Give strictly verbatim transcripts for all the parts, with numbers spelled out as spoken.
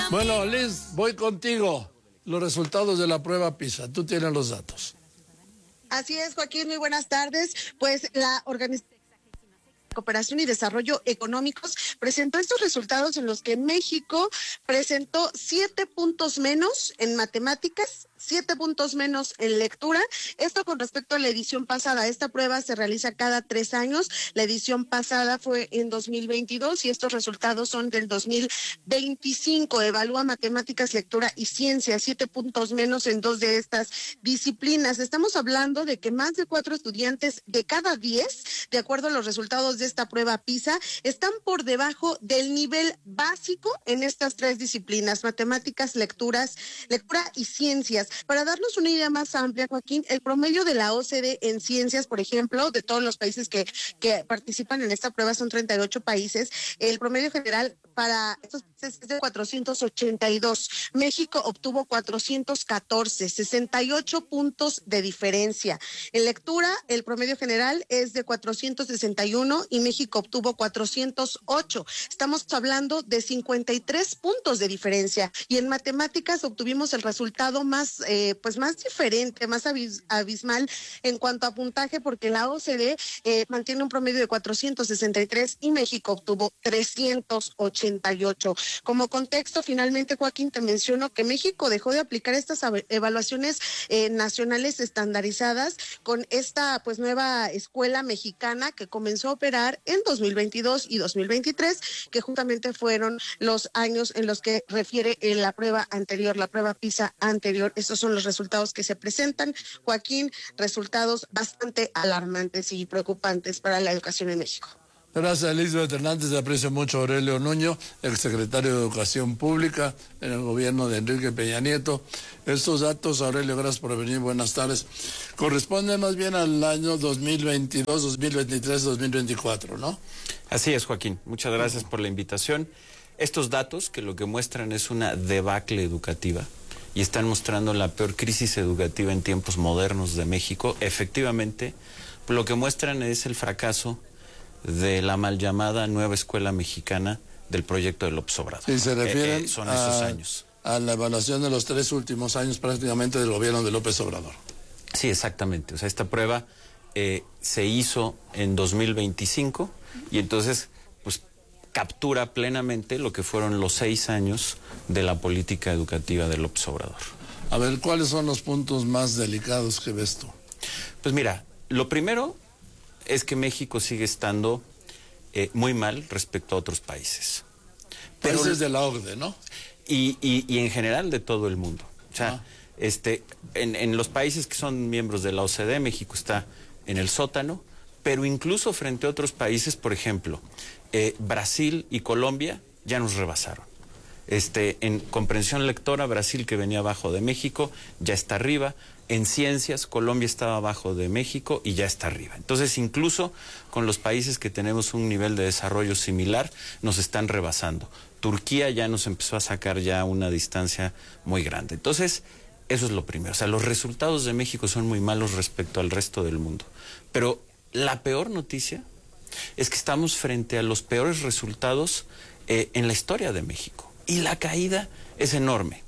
Bueno, Liz, voy contigo. Los resultados de la prueba PISA. Tú tienes los datos. Así es, Joaquín, muy buenas tardes. Pues la organización de Cooperación y Desarrollo Económicos presentó estos resultados en los que México presentó siete puntos menos en matemáticas, siete puntos menos en lectura. Esto con respecto a la edición pasada. Esta prueba se realiza cada tres años. La edición pasada fue en dos mil veintidós y estos resultados son del dos mil veinticinco. Evalúa matemáticas, lectura y ciencia, siete puntos menos en dos de estas disciplinas. Estamos hablando de que más de cuatro estudiantes de cada diez, de acuerdo a los resultados de esta prueba PISA, están por debajo del nivel básico en estas tres disciplinas: matemáticas, lecturas, lectura y ciencias. Para darnos una idea más amplia, Joaquín, el promedio de la O C D en ciencias, por ejemplo, de todos los países que, que participan en esta prueba, son treinta y ocho países, el promedio general para estos países es de cuatrocientos ochenta y dos. México obtuvo cuatrocientos catorce, sesenta y ocho puntos de diferencia. En lectura, el promedio general es de cuatrocientos sesenta y uno y México obtuvo cuatrocientos ocho. Estamos hablando de cincuenta y tres puntos de diferencia. Y en matemáticas obtuvimos el resultado más, eh, pues más diferente, más abis- abismal en cuanto a puntaje, porque la O C D eh, mantiene un promedio de cuatrocientos sesenta y tres y México obtuvo trescientos ochenta y ocho. Como contexto, finalmente, Joaquín, te menciono que México dejó de aplicar estas evaluaciones eh, nacionales estandarizadas con esta pues nueva escuela mexicana que comenzó a operar en dos mil veintidós y dos mil veintitrés, que justamente fueron los años en los que refiere en la prueba anterior, la prueba PISA anterior. Estos son los resultados que se presentan, Joaquín, resultados bastante alarmantes y preocupantes para la educación en México. Gracias, Elizabeth Hernández. Aprecio mucho a Aurelio Nuño, exsecretario de Educación Pública en el gobierno de Enrique Peña Nieto. Estos datos, Aurelio, gracias por venir. Buenas tardes. Corresponden más bien al año dos mil veintidós, dos mil veintitrés, dos mil veinticuatro, ¿no? Así es, Joaquín. Muchas gracias por la invitación. Estos datos, que lo que muestran es una debacle educativa y están mostrando la peor crisis educativa en tiempos modernos de México, efectivamente, lo que muestran es el fracaso de la mal llamada nueva escuela mexicana del proyecto de López Obrador. Sí, se refieren eh, eh, son esos a, años. a la evaluación de los tres últimos años prácticamente del gobierno de López Obrador. Sí, exactamente. O sea, esta prueba eh, se hizo en dos mil veinticinco y entonces pues captura plenamente lo que fueron los seis años de la política educativa de López Obrador. A ver, ¿cuáles son los puntos más delicados que ves tú? Pues mira, lo primero es que México sigue estando eh, muy mal respecto a otros países. Pero países de la O C D E, ¿no? Y, y, y en general de todo el mundo. O sea, ah. este, en, en los países que son miembros de la O C D E, México está en el sótano, pero incluso frente a otros países, por ejemplo, eh, Brasil y Colombia ya nos rebasaron. Este, en comprensión lectora, Brasil, que venía abajo de México, ya está arriba. En ciencias, Colombia estaba abajo de México y ya está arriba. Entonces, incluso con los países que tenemos un nivel de desarrollo similar, nos están rebasando. Turquía ya nos empezó a sacar ya una distancia muy grande. Entonces, eso es lo primero. O sea, los resultados de México son muy malos respecto al resto del mundo. Pero la peor noticia es que estamos frente a los peores resultados eh, en la historia de México. Y la caída es enorme.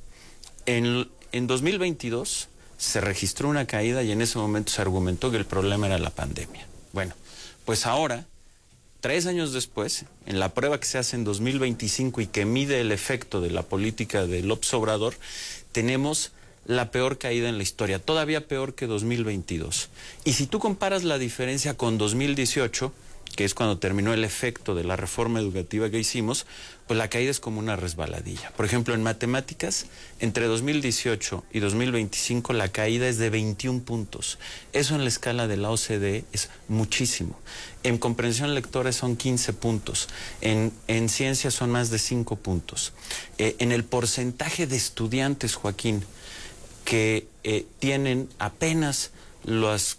En, en dos mil veintidós se registró una caída y en ese momento se argumentó que el problema era la pandemia. Bueno, pues ahora, tres años después, en la prueba que se hace en dos mil veinticinco y que mide el efecto de la política de López Obrador, tenemos la peor caída en la historia, todavía peor que dos mil veintidós. Y si tú comparas la diferencia con dos mil dieciocho, que es cuando terminó el efecto de la reforma educativa que hicimos, pues la caída es como una resbaladilla. Por ejemplo, en matemáticas, entre dos mil dieciocho y dos mil veinticinco la caída es de veintiún puntos. Eso en la escala de la O C D E es muchísimo. En comprensión lectora son quince puntos. En, en ciencias son más de cinco puntos. Eh, en el porcentaje de estudiantes, Joaquín, que eh, tienen apenas los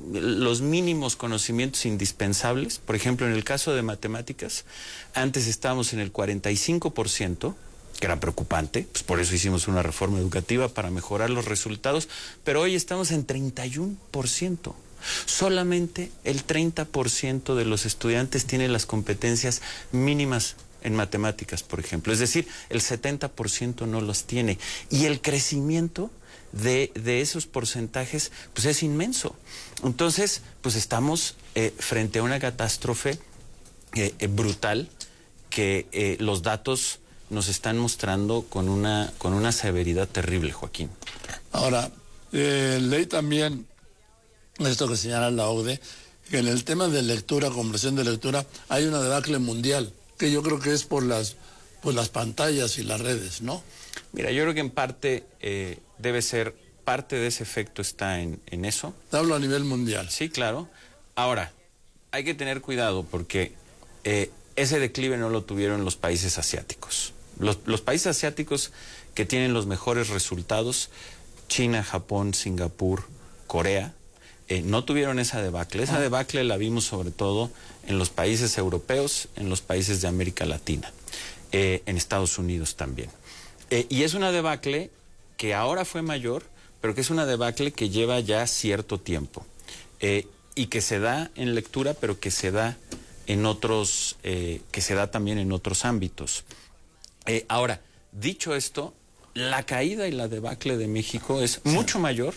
los mínimos conocimientos indispensables. Por ejemplo, en el caso de matemáticas, antes estábamos en el cuarenta y cinco por ciento, que era preocupante, pues por eso hicimos una reforma educativa para mejorar los resultados, pero hoy estamos en treinta y uno por ciento. Solamente el treinta por ciento de los estudiantes tienen las competencias mínimas en matemáticas, por ejemplo. Es decir, el setenta por ciento no los tiene. Y el crecimiento de, de esos porcentajes pues es inmenso. Entonces, pues estamos eh, frente a una catástrofe eh, eh, brutal que eh, los datos nos están mostrando con una, con una severidad terrible, Joaquín. Ahora, eh, leí también esto que señala la O C D E, que en el tema de lectura, conversión de lectura, hay una debacle mundial, que yo creo que es por las, por las pantallas y las redes, ¿no? Mira, yo creo que en parte eh, debe ser, parte de ese efecto está en, en eso. Te hablo a nivel mundial. Sí, claro. Ahora, hay que tener cuidado porque eh, ese declive no lo tuvieron los países asiáticos. Los, los países asiáticos que tienen los mejores resultados, China, Japón, Singapur, Corea, eh, no tuvieron esa debacle. Esa debacle la vimos sobre todo en los países europeos, en los países de América Latina, eh, en Estados Unidos también. Eh, y es una debacle que ahora fue mayor, pero que es una debacle que lleva ya cierto tiempo. Eh, y que se da en lectura, pero que se da en otros, eh, que se da también en otros ámbitos. Eh, ahora, dicho esto, la caída y la debacle de México es mucho mayor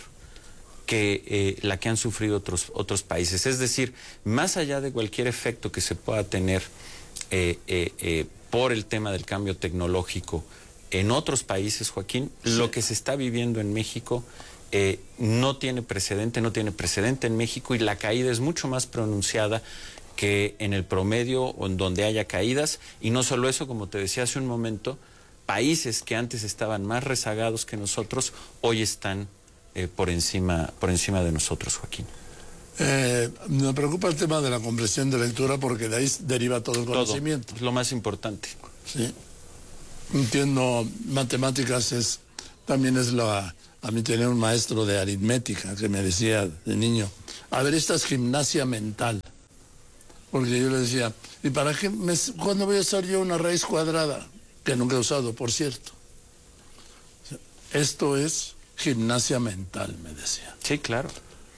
que eh, la que han sufrido otros, otros países. Es decir, más allá de cualquier efecto que se pueda tener eh, eh, eh, por el tema del cambio tecnológico en otros países, Joaquín, sí. Lo que se está viviendo en México eh, no tiene precedente, no tiene precedente en México y la caída es mucho más pronunciada que en el promedio o en donde haya caídas. Y no solo eso, como te decía hace un momento, países que antes estaban más rezagados que nosotros, hoy están eh, por encima, por encima de nosotros, Joaquín. Eh, me preocupa el tema de la comprensión de lectura porque de ahí deriva todo el conocimiento. Todo, es lo más importante. Sí. Entiendo, matemáticas es, también es la... A mí tenía un maestro de aritmética que me decía de niño, a ver, esta es gimnasia mental. Porque yo le decía, ¿y para qué, me, cuándo voy a usar yo una raíz cuadrada? Que nunca he usado, por cierto. Esto es gimnasia mental, me decía. Sí, claro.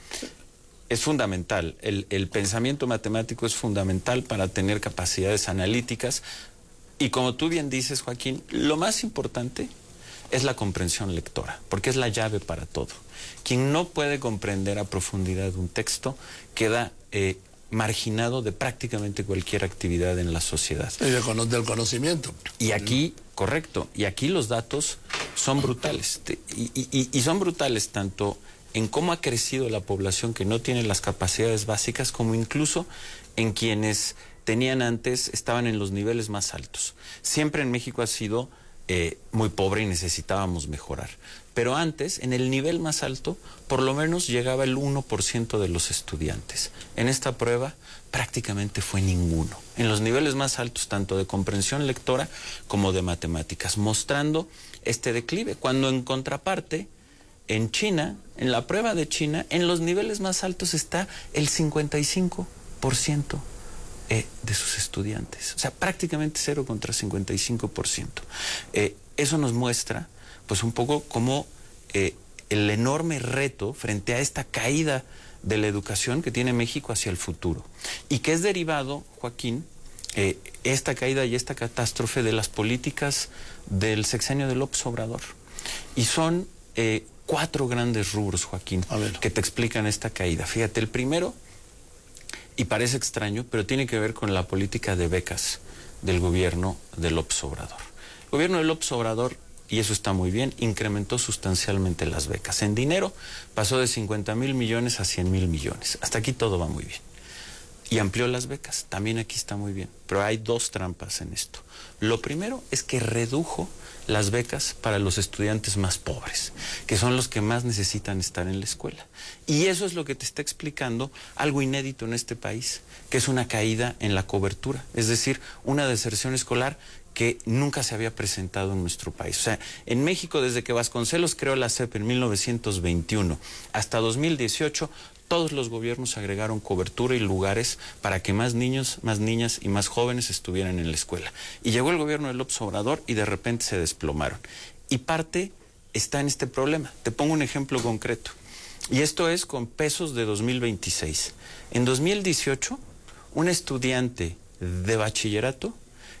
Es fundamental. El, el pensamiento matemático es fundamental para tener capacidades analíticas. Y como tú bien dices, Joaquín, lo más importante es la comprensión lectora, porque es la llave para todo. Quien no puede comprender a profundidad un texto queda eh, marginado de prácticamente cualquier actividad en la sociedad. Y de, del conocimiento. Y aquí, correcto, y aquí los datos son brutales. Y, y, y son brutales tanto en cómo ha crecido la población que no tiene las capacidades básicas, como incluso en quienes tenían antes, estaban en los niveles más altos. Siempre en México ha sido eh, muy pobre y necesitábamos mejorar. Pero antes, en el nivel más alto, por lo menos llegaba el uno por ciento de los estudiantes. En esta prueba prácticamente fue ninguno. En los niveles más altos, tanto de comprensión lectora como de matemáticas, mostrando este declive. Cuando en contraparte, en China, en la prueba de China, en los niveles más altos está el cincuenta y cinco por ciento. Eh, de sus estudiantes, o sea, prácticamente cero contra cincuenta y cinco por ciento. Eh, eso nos muestra, pues, un poco como eh, el enorme reto frente a esta caída de la educación que tiene México hacia el futuro, y que es derivado, Joaquín, eh, esta caída y esta catástrofe de las políticas del sexenio de López Obrador. Y son eh, cuatro grandes rubros, Joaquín, que te explican esta caída. Fíjate, el primero, y parece extraño, pero tiene que ver con la política de becas del gobierno de López Obrador. El gobierno de López Obrador, y eso está muy bien, incrementó sustancialmente las becas. En dinero pasó de cincuenta mil millones a cien mil millones. Hasta aquí todo va muy bien. Y amplió las becas, también aquí está muy bien. Pero hay dos trampas en esto. Lo primero es que redujo las becas para los estudiantes más pobres, que son los que más necesitan estar en la escuela. Y eso es lo que te está explicando algo inédito en este país, que es una caída en la cobertura, es decir, una deserción escolar que nunca se había presentado en nuestro país. O sea, en México, desde que Vasconcelos creó la S E P en mil novecientos veintiuno hasta dos mil dieciocho, todos los gobiernos agregaron cobertura y lugares para que más niños, más niñas y más jóvenes estuvieran en la escuela. Y llegó el gobierno de López Obrador y de repente se desplomaron. Y parte está en este problema. Te pongo un ejemplo concreto. Y esto es con pesos de dos mil veintiséis. En dos mil dieciocho, un estudiante de bachillerato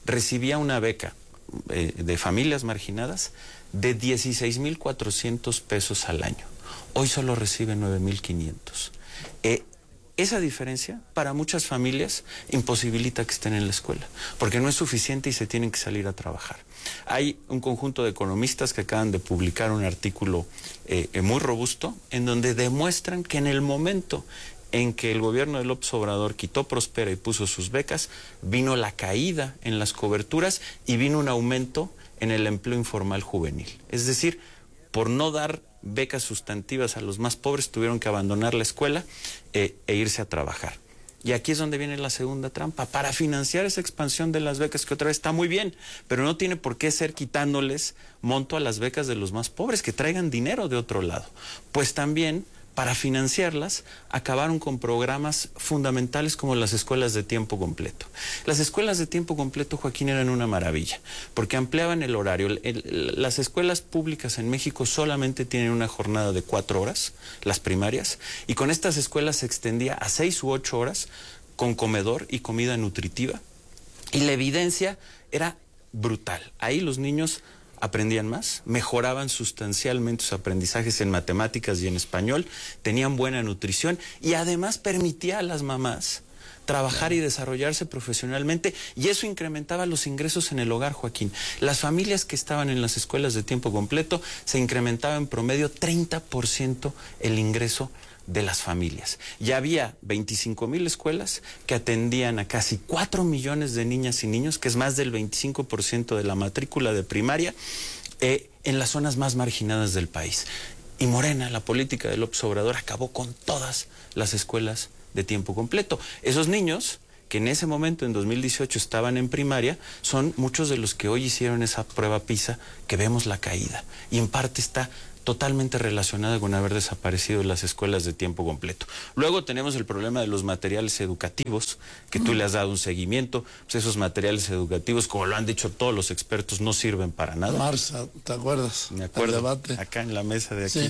recibía una beca eh, de familias marginadas de dieciséis mil cuatrocientos pesos al año. Hoy solo recibe nueve mil quinientos. Eh, esa diferencia para muchas familias imposibilita que estén en la escuela, porque no es suficiente y se tienen que salir a trabajar. Hay un conjunto de economistas que acaban de publicar un artículo eh, muy robusto en donde demuestran que en el momento en que el gobierno de López Obrador quitó Prospera y puso sus becas, vino la caída en las coberturas y vino un aumento en el empleo informal juvenil. Es decir, por no dar becas sustantivas a los más pobres, tuvieron que abandonar la escuela eh, e irse a trabajar. Y aquí es donde viene la segunda trampa, para financiar esa expansión de las becas, que otra vez está muy bien, pero no tiene por qué ser quitándoles monto a las becas de los más pobres, que traigan dinero de otro lado. Pues también, para financiarlas, acabaron con programas fundamentales como las escuelas de tiempo completo. Las escuelas de tiempo completo, Joaquín, eran una maravilla, porque ampliaban el horario. El, el, las escuelas públicas en México solamente tienen una jornada de cuatro horas, las primarias, y con estas escuelas se extendía a seis u ocho horas, con comedor y comida nutritiva, y la evidencia era brutal. Ahí los niños aprendían más, mejoraban sustancialmente sus aprendizajes en matemáticas y en español, tenían buena nutrición y además permitía a las mamás trabajar y desarrollarse profesionalmente, y eso incrementaba los ingresos en el hogar, Joaquín. Las familias que estaban en las escuelas de tiempo completo se incrementaba en promedio treinta por ciento el ingreso de las familias. Ya había veinticinco mil escuelas que atendían a casi cuatro millones de niñas y niños, que es más del veinticinco por ciento de la matrícula de primaria, eh, en las zonas más marginadas del país. Y Morena, la política de López Obrador, acabó con todas las escuelas de tiempo completo. Esos niños que en ese momento, en dos mil dieciocho, estaban en primaria, son muchos de los que hoy hicieron esa prueba PISA, que vemos la caída, y en parte está totalmente relacionada con haber desaparecido las escuelas de tiempo completo. Luego tenemos el problema de los materiales educativos, que tú le has dado un seguimiento. Pues esos materiales educativos, como lo han dicho todos los expertos, no sirven para nada. Marza, ¿te acuerdas? Me acuerdo, el debate. Acá en la mesa de aquí. Sí.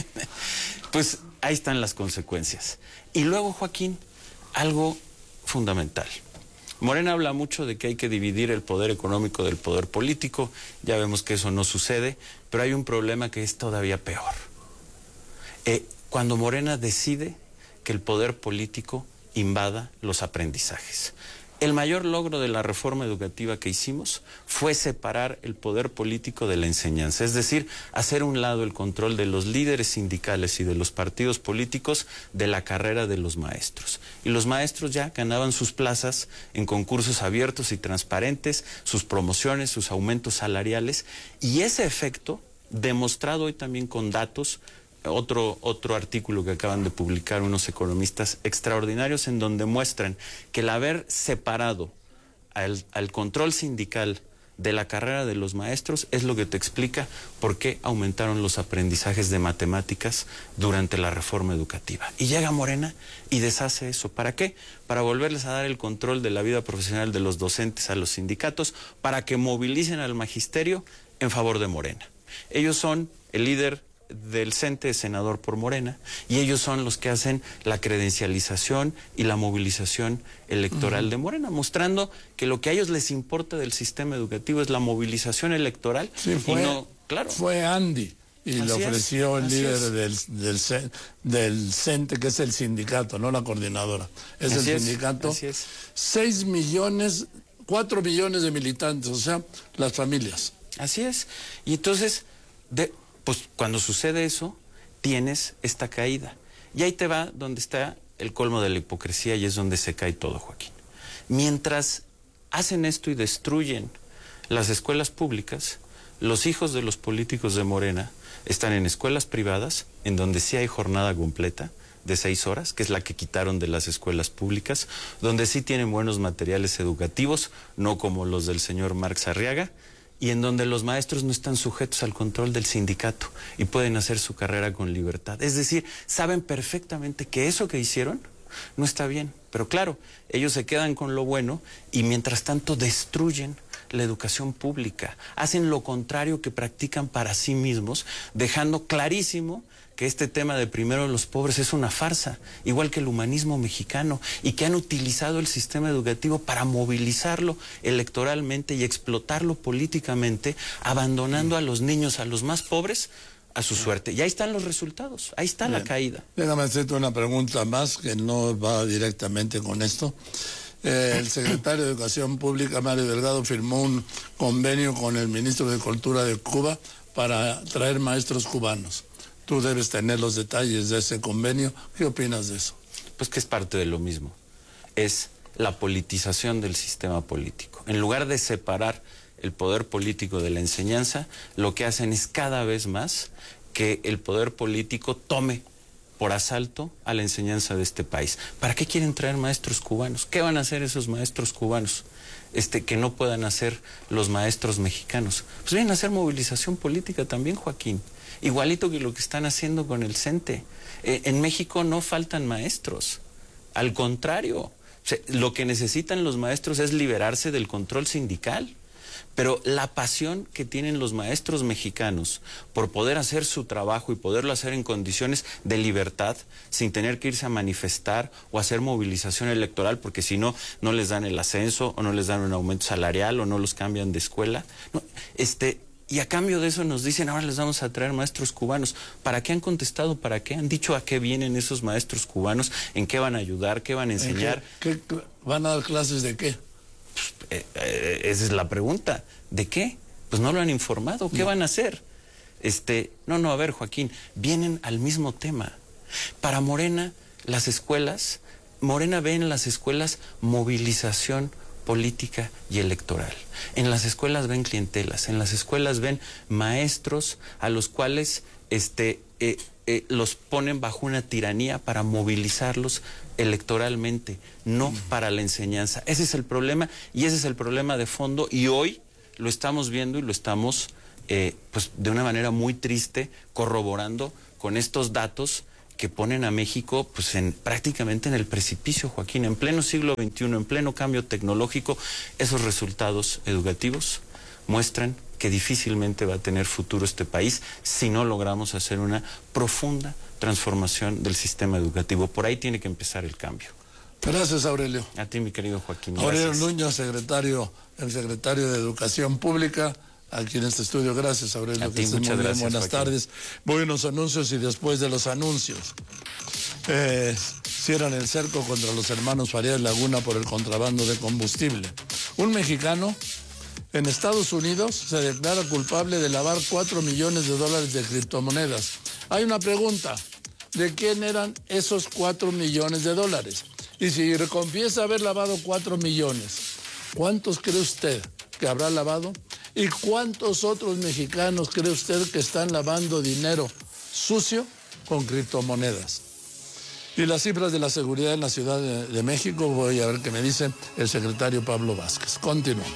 Pues ahí están las consecuencias. Y luego, Joaquín, algo fundamental. Morena habla mucho de que hay que dividir el poder económico del poder político. Ya vemos que eso no sucede, pero hay un problema que es todavía peor. Eh, cuando Morena decide que el poder político invada los aprendizajes. El mayor logro de la reforma educativa que hicimos fue separar el poder político de la enseñanza, es decir, hacer a un lado el control de los líderes sindicales y de los partidos políticos de la carrera de los maestros. Y los maestros ya ganaban sus plazas en concursos abiertos y transparentes, sus promociones, sus aumentos salariales, y ese efecto, demostrado hoy también con datos, Otro, otro artículo que acaban de publicar unos economistas extraordinarios, en donde muestran que el haber separado al, al control sindical de la carrera de los maestros es lo que te explica por qué aumentaron los aprendizajes de matemáticas durante la reforma educativa. Y llega Morena y deshace eso. ¿Para qué? Para volverles a dar el control de la vida profesional de los docentes a los sindicatos, para que movilicen al magisterio en favor de Morena. Ellos son el líder del CENTE, senador por Morena, y ellos son los que hacen la credencialización y la movilización electoral uh-huh. de Morena, mostrando que lo que a ellos les importa del sistema educativo es la movilización electoral. Sí, fue, y no, claro. fue Andy, y le ofreció es, el líder del, del, del CENTE, que es el sindicato, no la coordinadora, es así el sindicato, así es. seis millones, cuatro millones de militantes, o sea, las familias. Así es, y entonces, de pues cuando sucede eso, tienes esta caída. Y ahí te va donde está el colmo de la hipocresía, y es donde se cae todo, Joaquín. Mientras hacen esto y destruyen las escuelas públicas, los hijos de los políticos de Morena están en escuelas privadas, en donde sí hay jornada completa de seis horas, que es la que quitaron de las escuelas públicas, donde sí tienen buenos materiales educativos, no como los del señor Marx Arriaga, y en donde los maestros no están sujetos al control del sindicato y pueden hacer su carrera con libertad. Es decir, saben perfectamente que eso que hicieron no está bien, pero claro, ellos se quedan con lo bueno y mientras tanto destruyen la educación pública, hacen lo contrario que practican para sí mismos, dejando clarísimo que este tema de primero los pobres es una farsa, igual que el humanismo mexicano, y que han utilizado el sistema educativo para movilizarlo electoralmente y explotarlo políticamente, abandonando a los niños, a los más pobres, a su suerte. Y ahí están los resultados, ahí está Bien. la caída. Déjame hacerte una pregunta más que no va directamente con esto. Eh, el secretario de Educación Pública, Mario Delgado, firmó un convenio con el ministro de Cultura de Cuba para traer maestros cubanos. Tú debes tener los detalles de ese convenio. ¿Qué opinas de eso? Pues que es parte de lo mismo. Es la politización del sistema político. En lugar de separar el poder político de la enseñanza, lo que hacen es cada vez más que el poder político tome por asalto a la enseñanza de este país. ¿Para qué quieren traer maestros cubanos? ¿Qué van a hacer esos maestros cubanos este, que no puedan hacer los maestros mexicanos? Pues vienen a hacer movilización política también, Joaquín. Igualito que lo que están haciendo con el CENTE. Eh, en México no faltan maestros. Al contrario, o sea, lo que necesitan los maestros es liberarse del control sindical. Pero la pasión que tienen los maestros mexicanos por poder hacer su trabajo y poderlo hacer en condiciones de libertad, sin tener que irse a manifestar o hacer movilización electoral, porque si no, no les dan el ascenso o no les dan un aumento salarial o no los cambian de escuela. No, este, y a cambio de eso nos dicen, ahora les vamos a traer maestros cubanos. ¿Para qué han contestado? ¿Para qué han dicho a qué vienen esos maestros cubanos? ¿En qué van a ayudar? ¿Qué van a enseñar? ¿Qué, qué, ¿Van a dar clases de qué? Eh, eh, esa es la pregunta. ¿De qué? Pues no lo han informado. ¿Qué no. van a hacer? Este, no, no, a ver, Joaquín, vienen al mismo tema. Para Morena, las escuelas, Morena ve en las escuelas movilización política y electoral. En las escuelas ven clientelas, en las escuelas ven maestros a los cuales este, eh, eh, los ponen bajo una tiranía para movilizarlos electoralmente, no para la enseñanza. Ese es el problema y ese es el problema de fondo, y hoy lo estamos viendo y lo estamos eh, pues de una manera muy triste corroborando con estos datos que ponen a México pues en prácticamente en el precipicio, Joaquín, en pleno siglo veintiuno, en pleno cambio tecnológico. Esos resultados educativos muestran que difícilmente va a tener futuro este país si no logramos hacer una profunda transformación del sistema educativo. Por ahí tiene que empezar el cambio. Gracias, Aurelio. A ti, mi querido Joaquín. Aurelio Nuño, secretario, el secretario de Educación Pública, aquí en este estudio. Gracias, Aurelio. A ti, muchas gracias. Buenas Joaquín. tardes. Voy a unos anuncios y después de los anuncios. Eh, cierran el cerco contra los hermanos Farías Laguna por el contrabando de combustible. Un mexicano en Estados Unidos se declara culpable de lavar cuatro millones de dólares de criptomonedas. Hay una pregunta, ¿de quién eran esos cuatro millones de dólares? Y si confiesa haber lavado cuatro millones, ¿cuántos cree usted que habrá lavado? ¿Y cuántos otros mexicanos cree usted que están lavando dinero sucio con criptomonedas? Y las cifras de la seguridad en la Ciudad de, de México, voy a ver qué me dice el secretario Pablo Vázquez. Continuamos.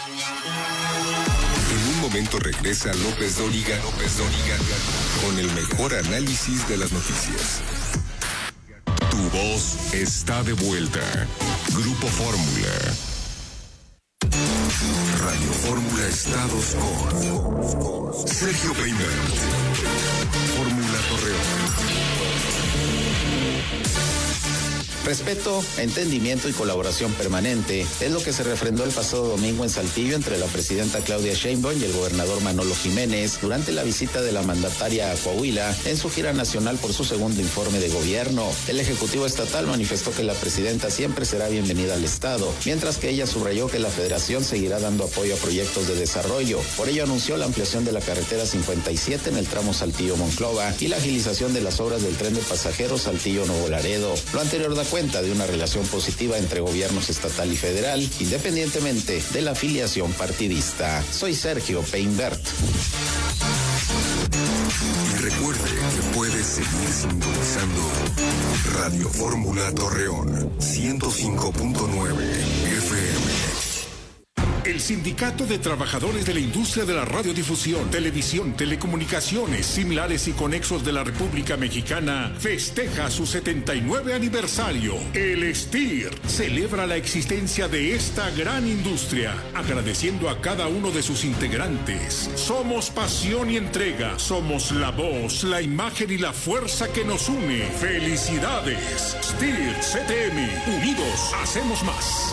En un momento regresa López Dóriga, López Dóriga, con el mejor análisis de las noticias. Tu voz está de vuelta. Grupo Fórmula. Radio Fórmula Estados con Sergio Peña. Fórmula Torreón. Respeto, entendimiento y colaboración permanente es lo que se refrendó el pasado domingo en Saltillo entre la presidenta Claudia Sheinbaum y el gobernador Manolo Jiménez durante la visita de la mandataria a Coahuila en su gira nacional por su segundo informe de gobierno. El Ejecutivo Estatal manifestó que la presidenta siempre será bienvenida al Estado, mientras que ella subrayó que la Federación seguirá dando apoyo a proyectos de desarrollo. Por ello anunció la ampliación de la carretera cincuenta y siete en el tramo Saltillo-Monclova y la agilización de las obras del tren de pasajeros Saltillo-Nuevo Laredo. Lo anterior da cuenta de una relación positiva entre gobiernos estatal y federal, independientemente de la afiliación partidista. Soy Sergio Peinbert. Y recuerde que puede seguir sintonizando Radio Fórmula Torreón ciento cinco punto nueve F M. El Sindicato de Trabajadores de la Industria de la Radiodifusión, Televisión, Telecomunicaciones, Similares y Conexos de la República Mexicana festeja su setenta y nueve aniversario. El S T I R celebra la existencia de esta gran industria, agradeciendo a cada uno de sus integrantes. Somos pasión y entrega, somos la voz, la imagen y la fuerza que nos une. ¡Felicidades! S T I R C T M, unidos hacemos más.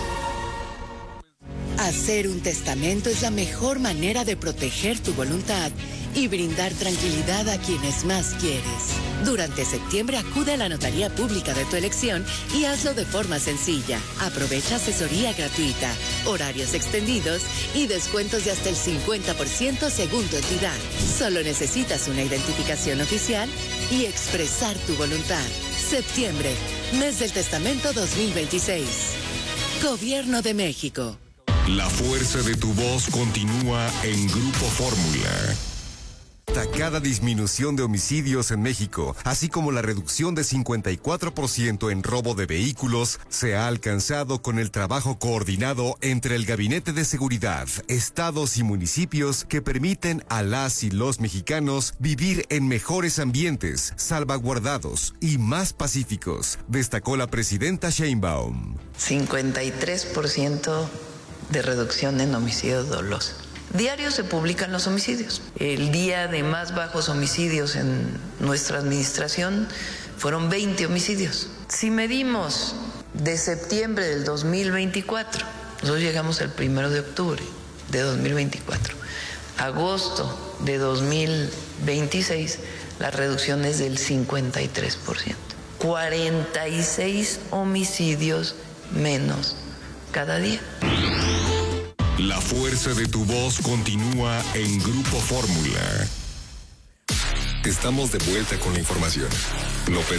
Hacer un testamento es la mejor manera de proteger tu voluntad y brindar tranquilidad a quienes más quieres. Durante septiembre acude a la notaría pública de tu elección y hazlo de forma sencilla. Aprovecha asesoría gratuita, horarios extendidos y descuentos de hasta el cincuenta por ciento según tu entidad. Solo necesitas una identificación oficial y expresar tu voluntad. Septiembre, mes del testamento dos mil veintiséis. Gobierno de México. La fuerza de tu voz continúa en Grupo Fórmula. Destacada disminución de homicidios en México, así como la reducción de cincuenta y cuatro por ciento en robo de vehículos, se ha alcanzado con el trabajo coordinado entre el Gabinete de Seguridad, estados y municipios que permiten a las y los mexicanos vivir en mejores ambientes, salvaguardados y más pacíficos, destacó la presidenta Sheinbaum. cincuenta y tres por ciento de reducción en homicidios dolosos. Diario se publican los homicidios. El día de más bajos homicidios en nuestra administración fueron veinte homicidios. Si medimos de septiembre del dos mil veinticuatro, nosotros llegamos el primero de octubre de dos mil veinticuatro, agosto de dos mil veintiséis, la reducción es del cincuenta y tres por ciento. cuarenta y seis homicidios menos cada día. La fuerza de tu voz continúa en Grupo Fórmula. Estamos de vuelta con la información. López